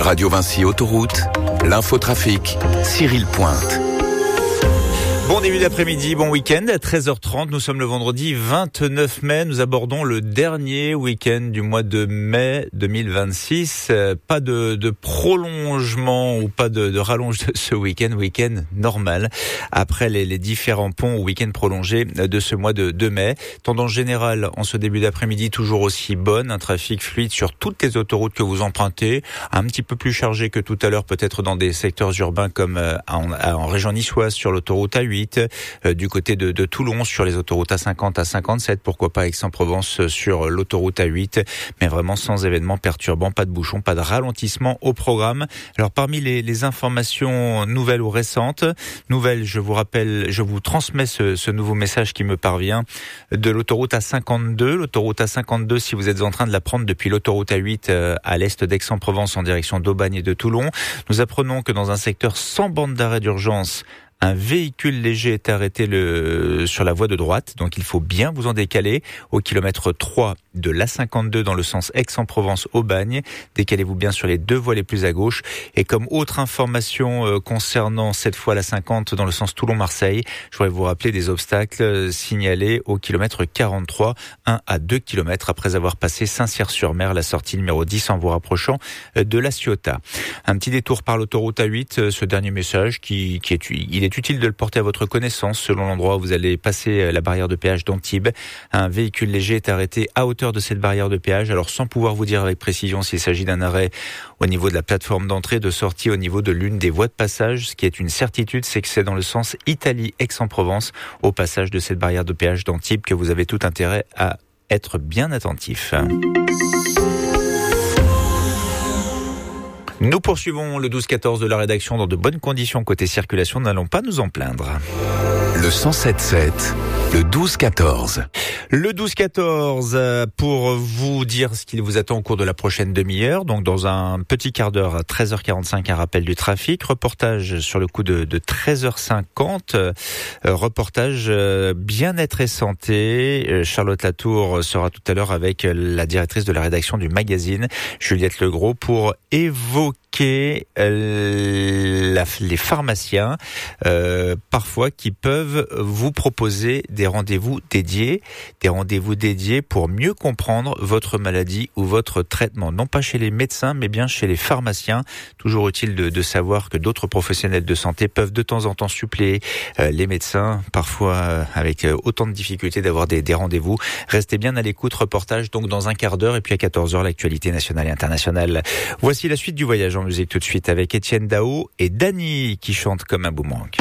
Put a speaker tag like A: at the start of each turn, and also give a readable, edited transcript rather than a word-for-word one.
A: Radio Vinci Autoroute, l'infotrafic, Cyril Pointe.
B: Bon début d'après-midi, bon week-end, à 13h30, nous sommes le vendredi 29 mai, nous abordons le dernier week-end du mois de mai 2026. Pas de prolongement ou pas de rallonge de ce week-end normal, après les différents ponts ou week-ends prolongés de ce mois de mai. Tendance générale en ce début d'après-midi toujours aussi bonne, un trafic fluide sur toutes les autoroutes que vous empruntez, un petit peu plus chargé que tout à l'heure peut-être dans des secteurs urbains comme en région niçoise sur l'autoroute A8, du côté de Toulon sur les autoroutes A50, A57, pourquoi pas Aix-en-Provence sur l'autoroute A8, mais vraiment sans événements perturbants, pas de bouchons, pas de ralentissement au programme. Alors parmi les informations nouvelles ou récentes, je vous rappelle, je vous transmets ce nouveau message qui me parvient de l'autoroute A52. L'autoroute A52, si vous êtes en train de la prendre depuis l'autoroute A8 à l'est d'Aix-en-Provence en direction d'Aubagne et de Toulon, nous apprenons que dans un secteur sans bande d'arrêt d'urgence, un véhicule léger est arrêté sur la voie de droite, donc il faut bien vous en décaler au kilomètre 3 de l'A52 dans le sens Aix-en-Provence-Aubagne. Décalez-vous bien sur les deux voies les plus à gauche. Et comme autre information concernant cette fois l'A50 dans le sens Toulon-Marseille, je voudrais vous rappeler des obstacles signalés au kilomètre 43, 1 à 2 kilomètres après avoir passé Saint-Cyr-sur-Mer, la sortie numéro 10 en vous rapprochant de la Ciotat. Un petit détour par l'autoroute A8, ce dernier message il est utile de le porter à votre connaissance selon l'endroit où vous allez passer la barrière de péage d'Antibes. Un véhicule léger est arrêté à hauteur de cette barrière de péage, alors sans pouvoir vous dire avec précision s'il s'agit d'un arrêt au niveau de la plateforme d'entrée, de sortie, au niveau de l'une des voies de passage. Ce qui est une certitude, c'est que c'est dans le sens Italie-Aix-en-Provence, au passage de cette barrière de péage d'Antibes, que vous avez tout intérêt à être bien attentif. Nous poursuivons le 12-14 de la rédaction dans de bonnes conditions côté circulation, n'allons pas nous en plaindre.
A: Le 107.7, le 12-14.
B: Le 12-14, pour vous dire ce qu'il vous attend au cours de la prochaine demi-heure, donc dans un petit quart d'heure à 13h45, un rappel du trafic, reportage sur le coup de 13h50, reportage bien-être et santé. Charlotte Latour sera tout à l'heure avec la directrice de la rédaction du magazine, Juliette Legros, pour évoquer les pharmaciens parfois qui peuvent vous proposer des rendez-vous dédiés pour mieux comprendre votre maladie ou votre traitement, non pas chez les médecins mais bien chez les pharmaciens. Toujours utile de savoir que d'autres professionnels de santé peuvent de temps en temps suppléer les médecins, parfois avec autant de difficultés d'avoir des rendez-vous. Restez bien à l'écoute, reportage donc dans un quart d'heure, et puis à 14h l'actualité nationale et internationale. Voici la suite du voyage en musique tout de suite avec Étienne Dao et Dany qui chantent comme un boomerang.